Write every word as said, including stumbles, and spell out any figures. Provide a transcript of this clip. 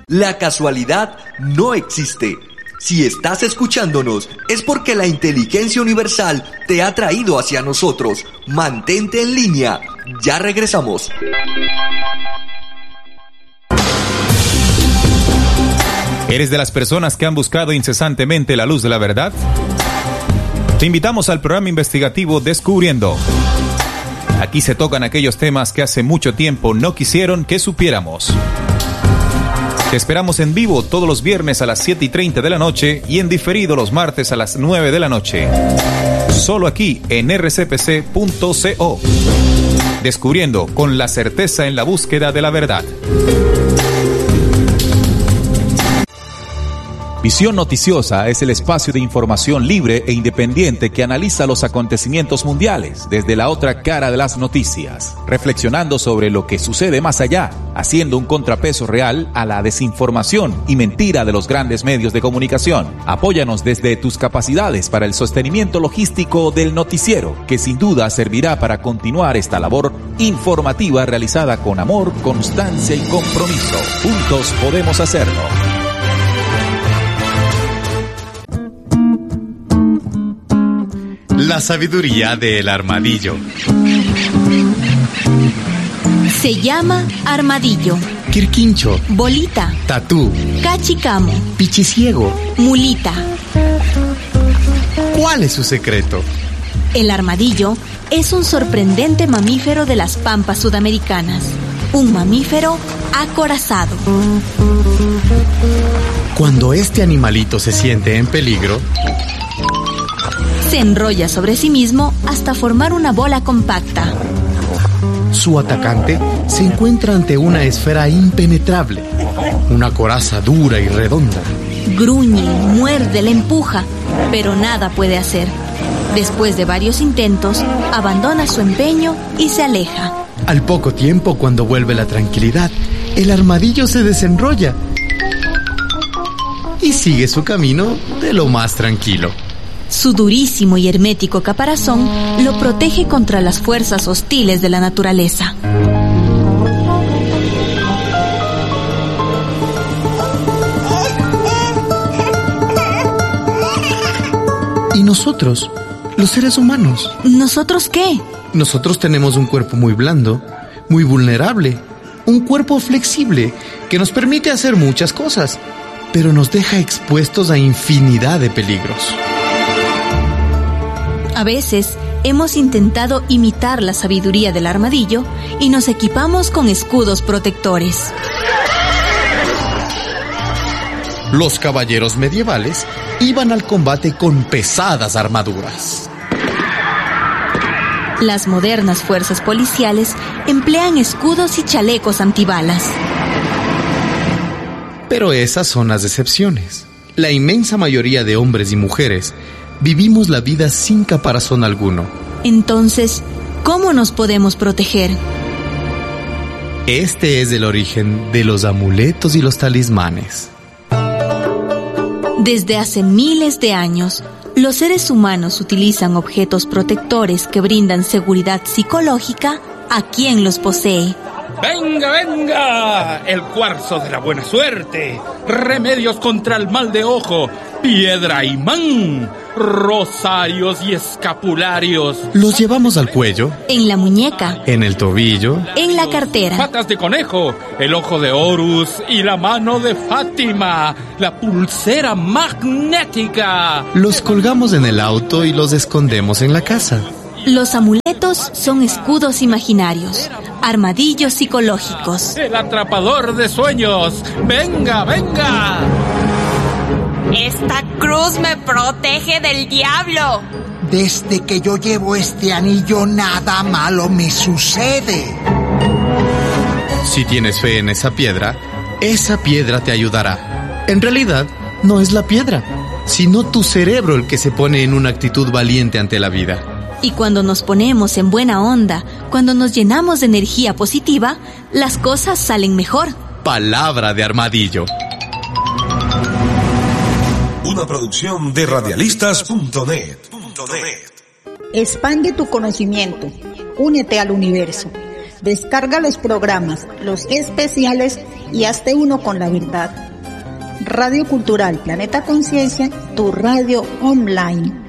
La casualidad no existe. Si estás escuchándonos, es porque la inteligencia universal te ha traído hacia nosotros. Mantente en línea. Ya regresamos. ¿Eres de las personas que han buscado incesantemente la luz de la verdad? Te invitamos al programa investigativo Descubriendo. Aquí se tocan aquellos temas que hace mucho tiempo no quisieron que supiéramos. Te esperamos en vivo todos los viernes a las siete y treinta de la noche y en diferido los martes a las nueve de la noche. Solo aquí en r c p c punto co. Descubriendo con la certeza en la búsqueda de la verdad. Visión Noticiosa es el espacio de información libre e independiente que analiza los acontecimientos mundiales desde la otra cara de las noticias, reflexionando sobre lo que sucede más allá, haciendo un contrapeso real a la desinformación y mentira de los grandes medios de comunicación. Apóyanos desde tus capacidades para el sostenimiento logístico del noticiero, que sin duda servirá para continuar esta labor informativa realizada con amor, constancia y compromiso. Juntos podemos hacerlo. La sabiduría del armadillo. Se llama armadillo, Quirquincho, bolita, tatú, cachicamo, pichiciego, mulita. ¿Cuál es su secreto? El armadillo es un sorprendente mamífero de las pampas sudamericanas. Un mamífero acorazado. Cuando este animalito se siente en peligro, se enrolla sobre sí mismo hasta formar una bola compacta. Su atacante se encuentra ante una esfera impenetrable, una coraza dura y redonda. Gruñe, muerde, le empuja, pero nada puede hacer. Después de varios intentos, abandona su empeño y se aleja. Al poco tiempo, cuando vuelve la tranquilidad, el armadillo se desenrolla y sigue su camino de lo más tranquilo. Su durísimo y hermético caparazón lo protege contra las fuerzas hostiles de la naturaleza. ¿Y nosotros, los seres humanos? ¿Nosotros qué? Nosotros tenemos un cuerpo muy blando, muy vulnerable, un cuerpo flexible que nos permite hacer muchas cosas, pero nos deja expuestos a infinidad de peligros. A veces hemos intentado imitar la sabiduría del armadillo y nos equipamos con escudos protectores. Los caballeros medievales iban al combate con pesadas armaduras. Las modernas fuerzas policiales emplean escudos y chalecos antibalas. Pero esas son las excepciones. La inmensa mayoría de hombres y mujeres vivimos la vida sin caparazón alguno. Entonces, ¿cómo nos podemos proteger? Este es el origen de los amuletos y los talismanes. Desde hace miles de años, los seres humanos utilizan objetos protectores que brindan seguridad psicológica a quien los posee. ¡Venga, venga! El cuarzo de la buena suerte, remedios contra el mal de ojo, piedra imán, rosarios y escapularios. Los llevamos al cuello, en la muñeca, en el tobillo, en la cartera. Patas de conejo, el ojo de Horus y la mano de Fátima, la pulsera magnética. Los colgamos en el auto y los escondemos en la casa. Los amuletos son escudos imaginarios, armadillos psicológicos. El atrapador de sueños. ¡Venga, venga! Esta cruz me protege del diablo. Desde que yo llevo este anillo, nada malo me sucede. Si tienes fe en esa piedra, esa piedra te ayudará. En realidad, no es la piedra, sino tu cerebro el que se pone en una actitud valiente ante la vida. Y cuando nos ponemos en buena onda, cuando nos llenamos de energía positiva, las cosas salen mejor. Palabra de armadillo. Una producción de radialistas punto net. Expande tu conocimiento. Únete al universo. Descarga los programas, los especiales y hazte uno con la verdad. Radio Cultural Planeta Conciencia, tu radio online.